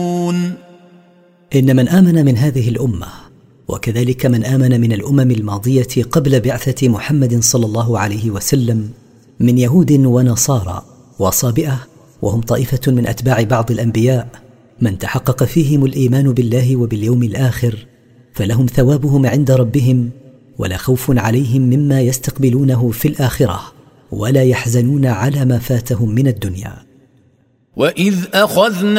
إن من آمن من هذه الأمة وكذلك من آمن من الأمم الماضية قبل بعثة محمد صلى الله عليه وسلم من يهود ونصارى وصابئة، وهم طائفة من أتباع بعض الأنبياء، من تحقق فيهم الإيمان بالله وباليوم الآخر فلهم ثوابهم عند ربهم، ولا خوف عليهم مما يستقبلونه في الآخرة، ولا يحزنون على ما فاتهم من الدنيا. وإذ أخذنا